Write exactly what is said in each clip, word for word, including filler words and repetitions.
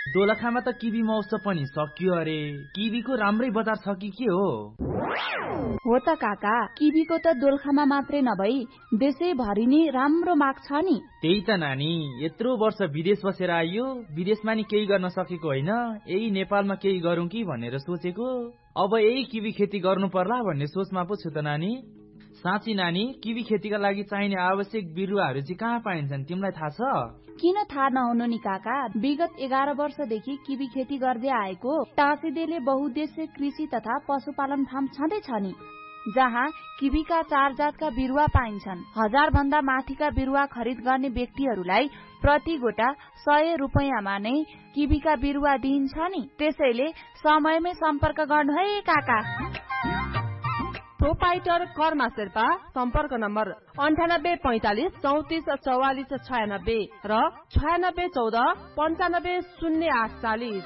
दोलखामा त किवी महोत्सव पनि सकियो अरे। किवीको राम्रै बजार छ कि के हो? हो त काका, किवीको त दोलखामा मात्रै नभई देशैभरि नै राम्रो माग छ नि। त्यही त नानी, यत्रो वर्ष विदेश बसेर आइयो, विदेशमा नि केही गर्न सकेको होइन, यही नेपालमा केही गरौँ कि भनेर सोचेको। अब यही किवी खेती गर्नु पर्ला भन्ने सोचमा पो छु त नानी। साँच्ची नानी, किवी खेतीका लागि चाहिने आवश्यक बिरुवाहरू चाहिँ कहाँ पाइन्छन्, तिमीलाई थाहा छ? किन थाहा नहुनु नि काका, विगत एघार वर्षदेखि किवी खेती गर्दै आएको टाँसीदेले बहुद्देश्य कृषि तथा पशुपालन फार्म छँदैछ नि, जहाँ किवीका चार जातका बिरुवा पाइन्छन्। हजार भन्दा माथिका बिरुवा खरिद गर्ने व्यक्तिहरूलाई प्रति गोटा सय रुपियाँमा नै किवीका बिरुवा दिइन्छ नि। त्यसैले समयमै सम्पर्क गर्नु है काका। प्रोपाइटर कर्मा शेर्पा, सम्पर्क नम्बर अन्ठानब्बे पैंतालिस चौतिस चौवालिस छयानब्बे र छयानब्बे चौध पन्चानब्बे शून्य आठ चालिस।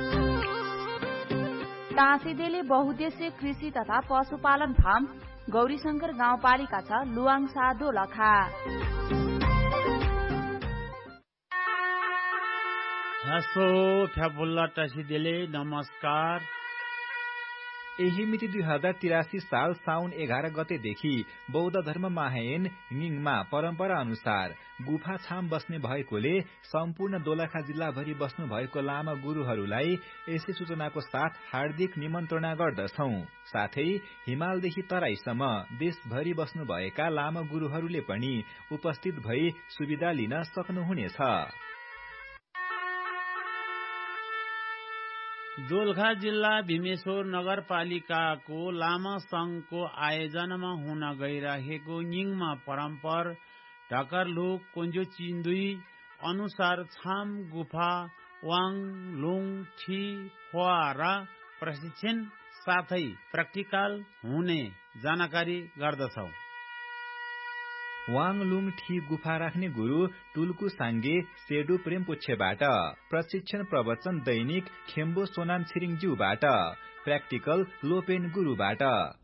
टाँसीदेले बहुद्देश्य कृषि तथा पशुपालन फार्म, गौरीशंकर गाउँपालिका छ, लुवाङसा दोलखा। हसो फ्याबुल्ला टाँसीदेले नमस्कार। यही मिति दुई हजार तिरासी साल साउन एघार गतेदेखि बौद्ध धर्म महायन निङमा परम्परा अनुसार गुफा छाम बस्ने भएकोले सम्पूर्ण दोलखा जिल्लाभरि बस्नु भएको लामा गुरुहरूलाई यसै सूचनाको साथ हार्दिक निमन्त्रणा गर्दछौं। साथै हिमालदेखि तराईसम्म देशभरि बस्नु भएका लामा गुरुहरूले पनि उपस्थित भई सुविधा लिन सक्नुहुनेछ। दोलखा जिल्ला भीमेश्वर नगरपालिकाको लामा संघको आयोजनामा हुन गइरहेको निङमा परम्पर ढकरलुक कोन्जो चिन्दुई अनुसार छाम गुफा वाङ लुङ ठी फुवा प्रशिक्षण साथै प्र्याक्टिकल हुने जानकारी गर्दछौ। वाङलुङ ठी गुफा राख्ने गुरु टुल्कु साङ्गे सेडु प्रेमपुच्छेबाट, प्रशिक्षण प्रवचन दैनिक खेम्बो सोनाम छिरिङज्यूबाट, प्र्याक्टिकल लोपेन गुरुबाट।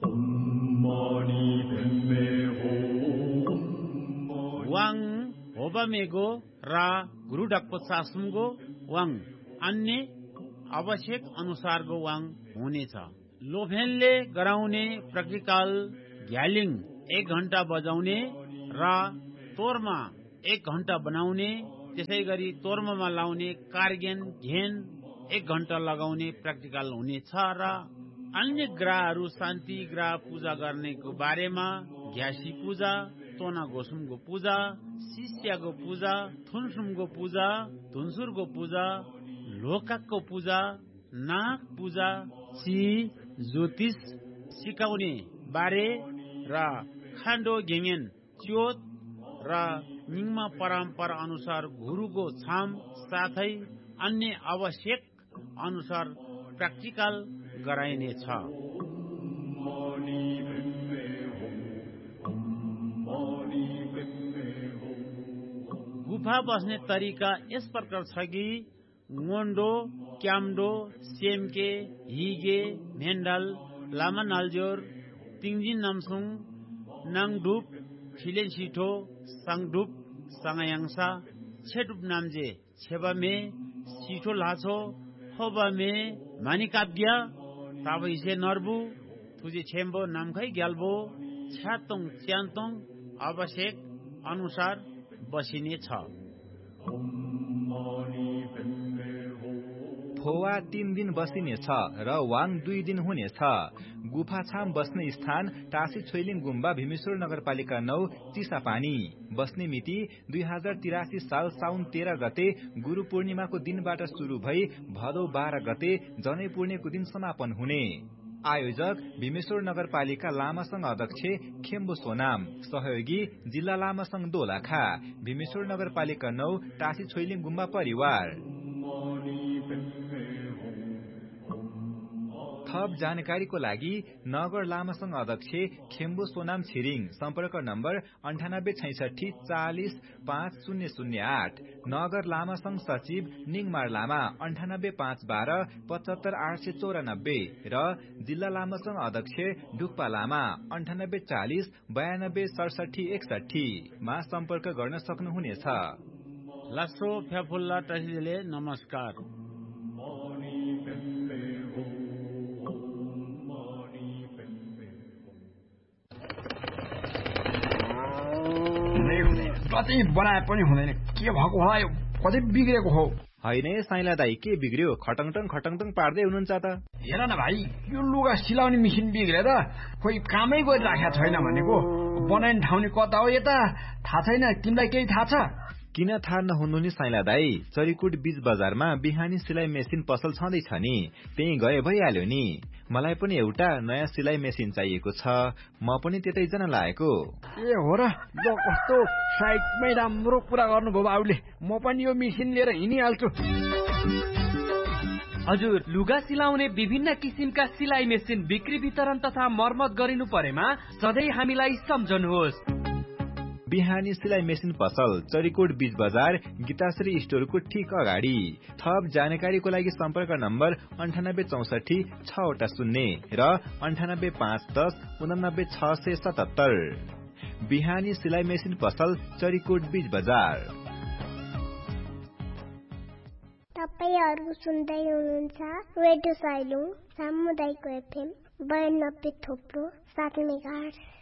वाङ होबामेगो र गुरु डक्पो चासुमगो वाङ अन्य आवश्यक अनुसारको वाङ हुनेछ। लोफेनले गराउने प्र्याक्टिकल घ्यालिङ एक घण्टा बजाउने र तोरमा एक घण्टा बनाउने, त्यसै गरी तोर्मामा लाउने कार्गेन घेन एक घण्टा लगाउने प्र्याक्टिकल हुनेछ। र अन्य ग्रहहरू शान्ति ग्रह पूजा गर्नेको बारेमा घ्यासी पूजा, तोना घोसुमको पूजा, शिष्यको पूजा, थुनसुमको पूजा, धुन्सुरको पूजा, लोकाकको पूजा, नाग पूजा, सी ज्योतिष सिकाउने बारे र खान्डो घेमेन च्योत र निङमा परम्परा अनुसार गुरुको छाम साथै अन्य आवश्यक अनुसार प्र्याक्टिकल गराइनेछ। गुफा बस्ने तरिका यस प्रकार छ कि मोन्डो, क्याम्डो, सेमके, हिगे, भेन्डल, लामा नालजोर, तिङजिन नामसुङ, नाङडुप, खिलेन सिठो, साङडुप, साङायाङसा, छेडुप नाम्जे, छेबामे, सिठो लाछो, खोबामे, मानिकाब्य, ताबैसे नर्बु, तुजे छेम्बो नामखै ग्याल्बो, छ्यातोङ च्यान्तोङ आवश्यक अनुसार बसिने छ। फोवा तीन दिन बसिनेछ र वाङ दुई दिन हुनेछ। गुफा छाम बस्ने स्थान टासी छोइलिङ गुम्बा भीमेश्वर नगरपालिका नौ चिसापानी। बस्ने मिति दुई हजार तिरासी साल साउन तेह्र गते गुरु पूर्णिमाको दिनबाट शुरू भई भदौ बाह्र गते जनै पूर्णेको दिन समापन हुने। आयोजक भीमेश्वर नगरपालिका लामा संघ अध्यक्ष खेम्बो सोनाम, सहयोगी जिल्ला लामा संघ दोलखा, भीमेश्वर नगरपालिका नौ टासी छोइलिङ गुम्बा परिवार। थप जानकारीको लागि नगर लामा संघ अध्यक्ष खेम्बो सोनाम छिरिङ, सम्पर्क नम्बर अन्ठानब्बे छैसठी चालिस पाँच शून्य शून्य आठ, नगर लामा संघ सचिव निङमार लामा अन्ठानब्बे पाँच बाह्र पचहत्तर आठ सय चौरानब्बे र जिल्ला लामा संघ अध्यक्ष ढुक्पा लामा अन्ठानब्बे चालिस बयानब्बे सडसठी एकसठी मा सम्पर्क गर्न सक्नुहुनेछ। लासो फ्याफुल्ला टासीदेले नमस्कार। कतै बनाए पनि हुँदैन के भएको होला यो कतै बिग्रेको हो होइन साइला दाई के बिग्रियो खटङटङ खटङटङ पार्दै हुनुहुन्छ त हेर न भाइ यो लुगा सिलाउने मेसिन बिग्रेर खोइ कामै गरिराखेको छैन भनेको बनाउने ठाउँ नि कता हो यता थाहा छैन तिमीलाई केही थाहा छ किन थाहा नहुनु नि साइला दाई चरीकोट बीच बजारमा बिहानी सिलाइ मेसिन पसल छँदैछ नि त्यही गए भइहाल्यो नि मलाई पनि एउटा नयाँ सिलाइ मेसिन चाहिएको छ म पनि त्यतै जान लागेको ए हो र ल कस्तो साइडमै राम्रो कुरा गर्नुभयो बाबुले म पनि यो मेसिन लिएर हिँडिहाल्छु हजुर लुगा सिलाउने विभिन्न किसिमका सिलाइ मेसिन बिक्री वितरण तथा मर्मत गरिनु परेमा सधैँ हामीलाई सम्झनुहोस् बिहानी सिलाइ मेसिन पसल चरीकोट बीच बजार गीताश्री स्टोरको ठीक अगाडि थप जानकारीको लागि सम्पर्क नम्बर अन्ठानब्बे चौसठी छवटा शून्य र अन्ठानब्बे पाँच दस उनानब्बे छ सय सतहत्तर बिहानी सिलाइ मेसिन पसल चरीकोट बीच बजार तपाईहरु सुन्दै हुनुहुन्छ रेडियो साइलुङ सामुदायिक एफएम बयानब्बे थोप्रो सात मेगाहर्ज